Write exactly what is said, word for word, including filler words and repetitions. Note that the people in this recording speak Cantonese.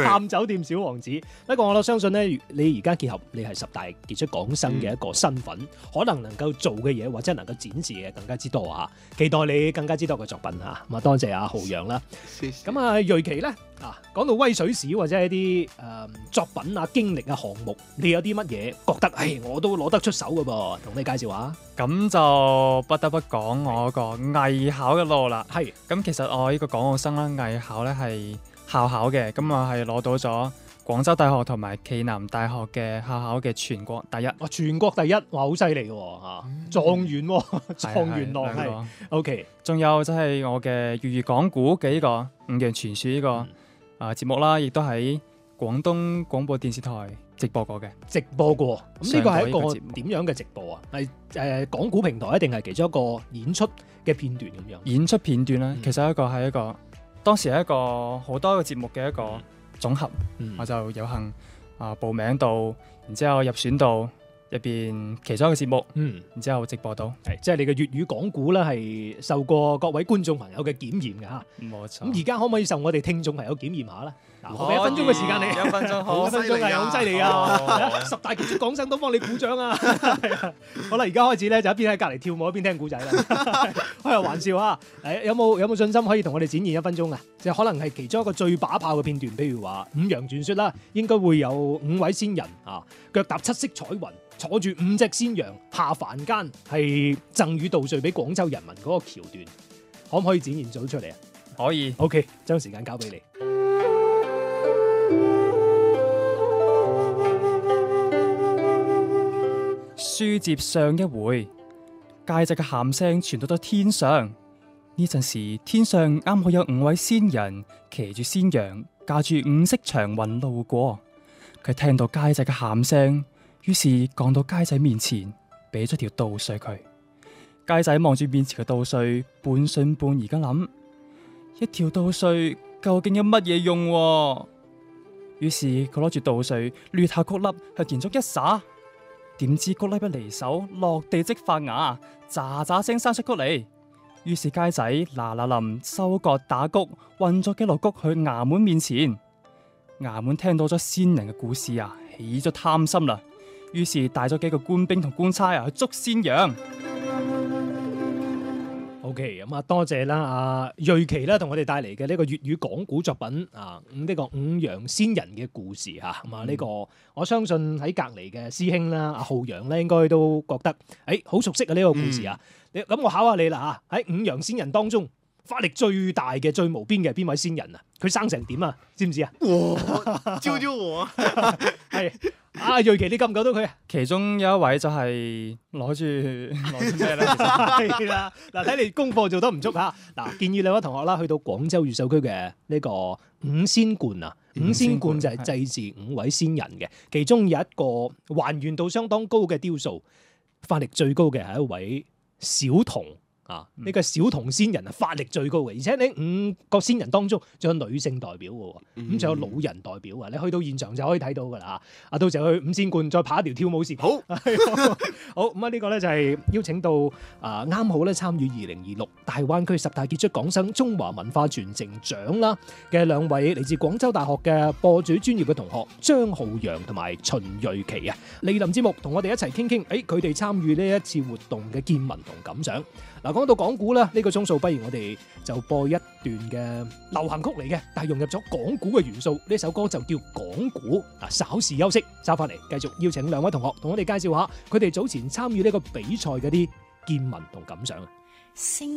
探酒店小王子。不過我都相信咧，你而家結合你係十大傑出港生嘅一個身份，嗯、可能能夠做嘅嘢或者能夠展示嘅更加之多啊！期待你更加之多嘅作品嚇。咁啊，多謝阿浩洋啦。咁啊，瑞奇咧啊，講到威水史或者係一啲誒、呃、作品啊、經歷啊、項目，你有啲乜嘢覺得？誒，我都攞得出手嘅噃，同你介紹下。 咁就不得不講我個藝考嘅路啦。係。咁其實我呢個港澳生啦，藝考咧係校考嘅，咁我係攞到咗廣州大學同埋暨南大學嘅校考嘅全國第一。哇！ 全國第一，哇，好犀利嘅喎嚇，狀元喎，狀元郎係。OK。仲有即係我嘅粵語講古嘅呢個五羊傳說呢個啊節目啦，亦都喺廣東廣播電視台直播過嘅。直播過。咁呢個係一個點樣嘅直播啊？係誒講古平台一定係其中一個演出嘅片段咁樣？演出片段咧，其實一個係一個當時係一個好多個節目嘅一個總合，嗯、我就有幸啊報名到，然之後入選到入邊其中一個節目，嗯，然之後直播到，係即係你嘅粵語講古咧，係受過各位觀眾朋友嘅檢驗嘅嚇，冇錯。咁而家可唔可以受我哋聽眾朋友檢驗下咧？嗱，我俾一分鐘嘅時間你，一分鐘好，一分鐘係好犀利啊！十大傑出港生都幫你鼓掌啊！好啦，而家開始咧就一邊喺隔離跳舞一邊聽古仔啦。開下玩笑啊！誒，有冇有冇信心可以同我哋展現一分鐘啊？即係可能係其中一個最把炮嘅片段，譬如話五羊傳說啦，應該會有五位仙人啊，腳踏七色彩雲，坐住五隻仙羊下凡間，係贈與稻穗俾廣州人民嗰個橋段，可唔可以展現咗出嚟啊？可以。OK， 將時間交俾你。書接上一回，介仔嘅喊聲傳到咗天上。呢陣時，天上啱好有五位仙人騎住仙羊，駕住五色長雲路過。佢聽到介仔嘅喊聲，於是降到介仔面前，俾咗條稻穗佢。介仔望住面前嘅稻穗，半信半疑咁諗：一條稻穗究竟有乜嘢用啊？於是佢攞住稻穗，掠下曲粒向田中一撒。點知谷粒一離手，落地即發芽，喳喳聲生出谷嚟。於是街仔嗱嗱臨收割打谷，運咗幾籮谷去衙門面前。衙門聽到咗仙人嘅故事啊，起咗貪心啦。於是帶咗幾個官兵同官差啊去捉仙羊。OK， 咁啊多謝啦，阿瑞奇啦，同我哋帶嚟嘅呢個粵語講古作品啊，咁、這、呢個五羊仙人嘅故事吓，咁啊呢個我相信喺隔籬嘅師兄啦，阿浩洋咧應該都覺得誒好熟悉啊呢個故事啊。你咁、嗯、我考下你啦吓，喺五羊仙人當中，法力最大嘅最無邊嘅邊位仙人啊？佢生成點啊？知唔知啊？哇！招招我係啊！瑞奇，你救唔救到佢啊？其中有一位就係攞住攞住咩咧？係啦，嗱，睇你功課做得唔足吓。嗱，建議兩位同學啦，去到廣州越秀區嘅呢個五仙觀啊，五仙觀就係祭祀五位仙人嘅，其中有一個還原度相當高嘅雕塑，法力最高嘅係一位小童。啊！呢、這個小童仙人啊，法力最高嘅，而且呢五個仙人當中仲有女性代表嘅，咁仲、嗯、有老人代表啊！你去到現場就可以睇到㗎啦。啊，到時候去五仙觀再拍一條跳舞視頻。好，好咁啊！呢個咧就係邀請到啊啱好咧參與二零二六大灣區十大傑出港生中華文化傳承獎啦嘅兩位嚟自廣州大學嘅播主專業嘅同學張浩洋同埋秦瑞奇啊，嚟臨節目同我哋一齊傾傾，誒佢哋參與呢一次活動嘅見聞同感想。嗱，講到講古啦，呢個鐘數不如我哋就播一段嘅流行曲嚟嘅，但係融入咗講古嘅元素。呢首歌就叫《講古》。嗱，稍事休息，收翻嚟繼續邀請兩位同學同我哋介紹下佢哋早前參與呢個比賽嗰啲見聞同感想啊。